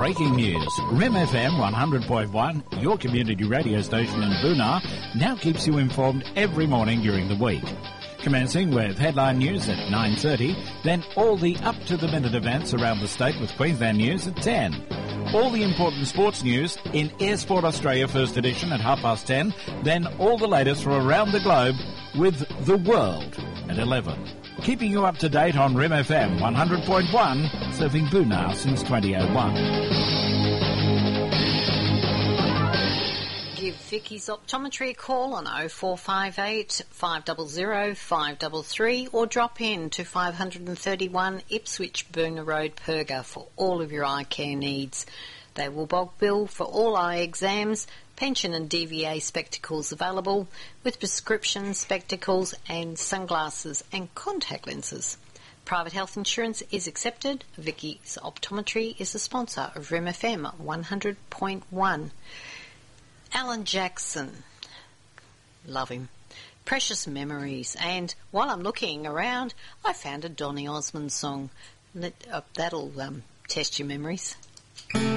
breaking news. Rim FM 100.1, your community radio station in Boonah, now keeps you informed every morning during the week. Commencing with headline news at 9:30, then all the up-to-the-minute events around the state with Queensland News at 10. All the important sports news in Air Sport Australia First Edition at 10:30, then all the latest from around the globe with The World at 11. Keeping you up to date on Rim FM 100.1, serving Boonah since 2001. Give Vicky's Optometry a call on 0458 500 533 or drop in to 531 Ipswich Boonah Road, Perga for all of your eye care needs. They will bulk bill for all eye exams, pension and DVA spectacles available, with prescription spectacles and sunglasses and contact lenses. Private health insurance is accepted. Vicky's Optometry is a sponsor of Rim FM 100.1. Alan Jackson. Love him. Precious Memories. And while I'm looking around, I found a Donny Osmond song. That'll test your memories.